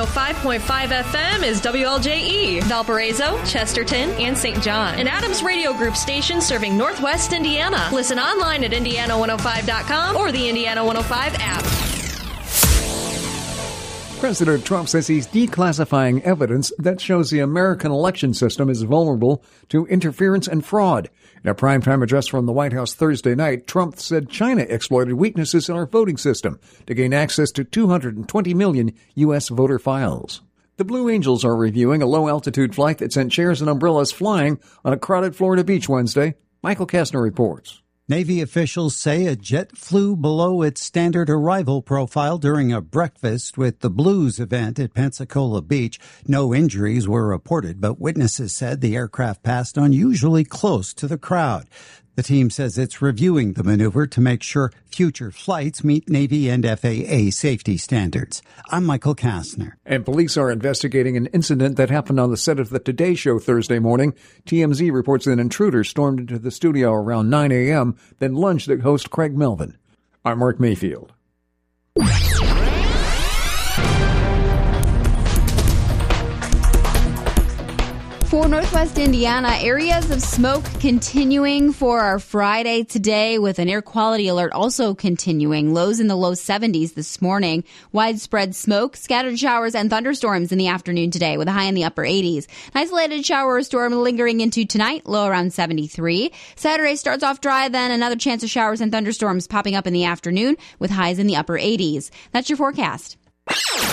105.5 FM is WLJE, Valparaiso, Chesterton, and St. John. An Adams Radio Group station serving Northwest Indiana. Listen online at Indiana105.com or the Indiana 105 app. President Trump says he's declassifying evidence that shows the American election system is vulnerable to interference and fraud. In a primetime address from the White House Thursday night, Trump said China exploited weaknesses in our voting system to gain access to 220 million U.S. voter files. The Blue Angels are reviewing a low-altitude flight that sent chairs and umbrellas flying on a crowded Florida beach Wednesday. Michael Kastner reports. Navy officials say a jet flew below its standard arrival profile during a breakfast with the Blues event at Pensacola Beach. No injuries were reported, but witnesses said the aircraft passed unusually close to the crowd. The team says it's reviewing the maneuver to make sure future flights meet Navy and FAA safety standards. I'm Michael Kastner. And police are investigating an incident that happened on the set of the Today Show Thursday morning. TMZ reports that an intruder stormed into the studio around 9 a.m., then lunged at host Craig Melvin. I'm Mark Mayfield. For Northwest Indiana, areas of smoke continuing for our Friday today, with an air quality alert also continuing. Lows in the low 70s this morning. Widespread smoke, scattered showers, and thunderstorms in the afternoon today with a high in the upper 80s. An isolated shower or storm lingering into tonight, low around 73. Saturday starts off dry, then another chance of showers and thunderstorms popping up in the afternoon with highs in the upper 80s. That's your forecast.